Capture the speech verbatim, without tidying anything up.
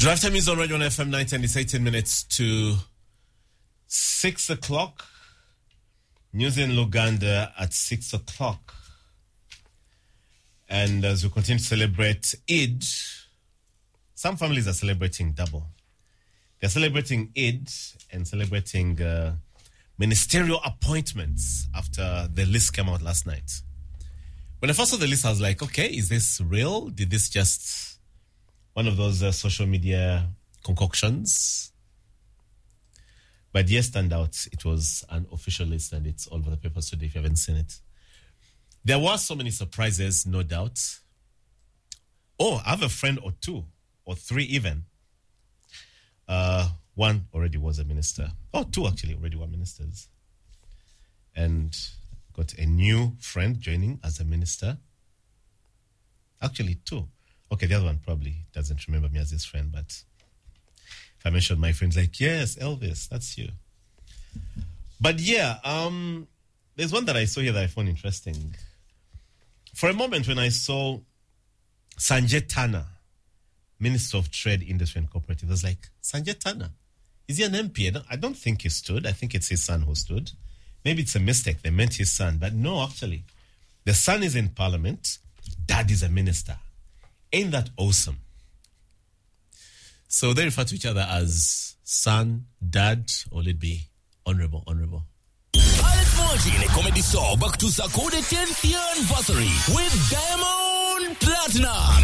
Good afternoon, on Radio F M nine ten. It's eighteen minutes to six o'clock. News in Luganda at six o'clock. And as we continue to celebrate Eid, some families are celebrating double. They're celebrating Eid and celebrating uh, ministerial appointments after the list came out last night. When I first saw the list, I was like, okay, is this real? Did this just one of those uh, social media concoctions? But yes, turned out it was an official list and it's all over the papers today if you haven't seen it. There were so many surprises, no doubt. Oh, I have a friend or two, or three even. Uh, one already was a minister. Oh, two actually already were ministers. And got a new friend joining as a minister. Actually, two. Okay, the other one probably doesn't remember me as his friend, but if I mention my friends, like, yes, Elvis, that's you. But yeah, um, there's one that I saw here that I found interesting. For a moment, when I saw Sanjay Tana, Minister of Trade, Industry and Cooperative, I was like, Sanjay Tana, is he an M P? I don't, I don't think he stood. I think it's his son who stood. Maybe it's a mistake. They meant his son. But no, actually, the son is in Parliament. Dad is a minister. Ain't that awesome? So they refer to each other as son, dad, or let it be honorable, honorable. Alex Moji in a comedy show back to Sakode tenth year anniversary with Diamond Platinum.